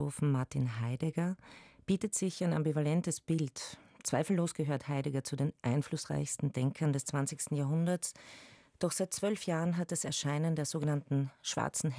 Martin Heidegger bietet sich ein ambivalentes Bild. Zweifellos gehört Heidegger zu den einflussreichsten Denkern des 20. Jahrhunderts. Doch seit 12 Jahren hat das Erscheinen der sogenannten schwarzen